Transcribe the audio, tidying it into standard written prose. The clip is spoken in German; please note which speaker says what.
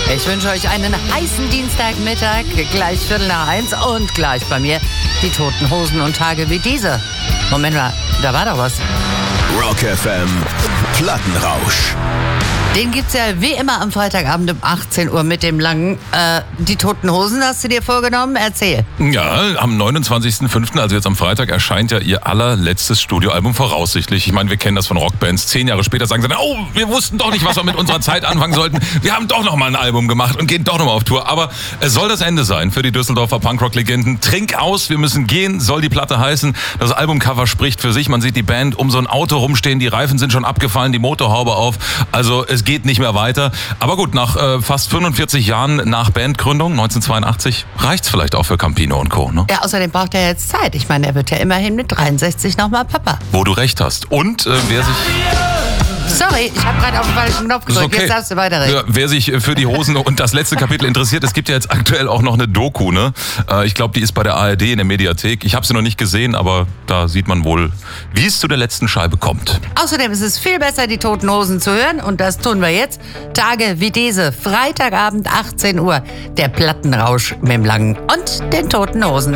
Speaker 1: Ich wünsche euch einen heißen Dienstagmittag, gleich 1:15 und gleich bei mir die Toten Hosen und Tage wie diese. Moment mal, da war doch was.
Speaker 2: Rock FM Plattenrausch.
Speaker 1: Den gibt's ja wie immer am Freitagabend um 18 Uhr mit dem langen, die Toten Hosen hast du dir vorgenommen? Erzähl.
Speaker 3: Ja, am 29.05., also jetzt am Freitag, erscheint ja ihr allerletztes Studioalbum voraussichtlich. Ich meine, wir kennen das von Rockbands. 10 Jahre später sagen sie, oh, wir wussten doch nicht, was wir mit unserer Zeit anfangen sollten. Wir haben doch noch mal ein Album gemacht und gehen doch noch mal auf Tour. Aber es soll das Ende sein für die Düsseldorfer Punkrock-Legenden. Trink aus, wir müssen gehen, soll die Platte heißen. Das Albumcover spricht für sich. Man sieht die Band um so ein Auto rumstehen, die Reifen sind schon abgefallen, die Motorhaube auf. Also es geht nicht mehr weiter. Aber gut, nach fast 45 Jahren nach Bandgründung, 1982, reicht's vielleicht auch für Campino und Co., ne?
Speaker 1: Ja, außerdem braucht er jetzt Zeit. Ich meine, er wird ja immerhin mit 63 nochmal Papa.
Speaker 3: Wo du recht hast. Und wer sich...
Speaker 1: Sorry, ich habe gerade auf den falschen Knopf gedrückt.
Speaker 3: Okay.
Speaker 1: Jetzt darfst du weiterreden.
Speaker 3: Ja, wer sich für die Hosen und das letzte Kapitel interessiert, es gibt ja jetzt aktuell auch noch eine Doku, ne? Ich glaube, die ist bei der ARD in der Mediathek. Ich habe sie noch nicht gesehen, aber da sieht man wohl, wie es zu der letzten Scheibe kommt.
Speaker 1: Außerdem ist es viel besser, die Toten Hosen zu hören. Und das tun wir jetzt. Tage wie diese. Freitagabend 18 Uhr. Der Plattenrausch mit dem Langen und den Toten Hosen.